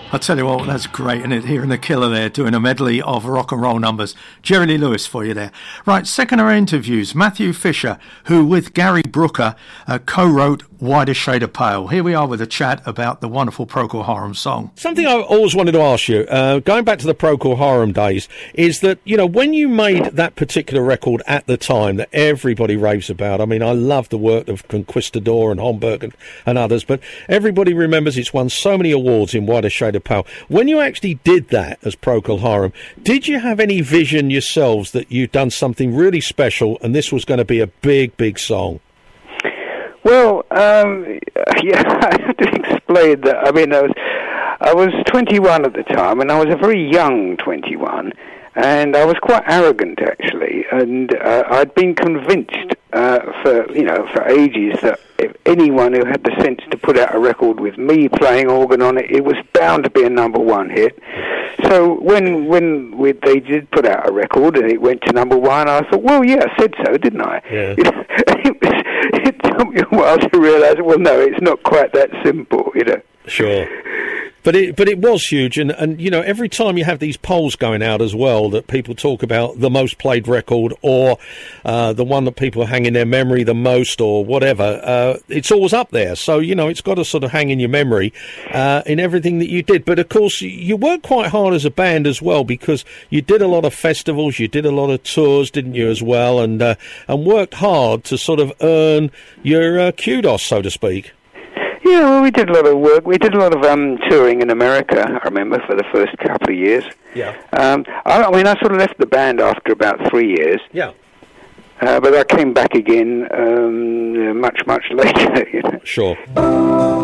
I tell you what, that's great, isn't it? Hearing the Killer there doing a medley of rock and roll numbers. Jerry Lee Lewis for you there. Right, second our interviews, Matthew Fisher, who with Gary Brooker co-wrote Wider Shade of Pale. Here we are with a chat about the wonderful Procol Harum song. Something I always wanted to ask you, going back to the Procol Harum days, is that, you know, when you made that particular record at the time that everybody raves about, I mean, I love the work of Conquistador and Homburg and others, but everybody remembers it's won so many awards in Wider Shade of Pale. When you actually did that as Procol Harum, did you have any vision yourselves that you'd done something really special and this was going to be a big, big song? Well, yeah, I have to explain that. I mean, I was 21 at the time, and I was a very young 21, and I was quite arrogant, actually, and I'd been convinced for ages that if anyone who had the sense to put out a record with me playing organ on it, it was bound to be a number one hit. So when they did put out a record and it went to number one, I thought, well, yeah, I said so, didn't I? Yeah. It took me a while to realise, well, no, it's not quite that simple, you know. Sure. But it was huge, and you know, every time you have these polls going out as well, that people talk about the most played record or the one that people hang in their memory the most or whatever, it's always up there. So, you know, it's got to sort of hang in your memory in everything that you did. But of course, you worked quite hard as a band as well, because you did a lot of festivals, you did a lot of tours, didn't you, as well, and worked hard to sort of earn your kudos, so to speak. Yeah, well, we did a lot of work. We did a lot of touring in America, I remember, for the first couple of years. Yeah. I mean, I sort of left the band after about 3 years. Yeah. But I came back again much, much later. You know? Sure.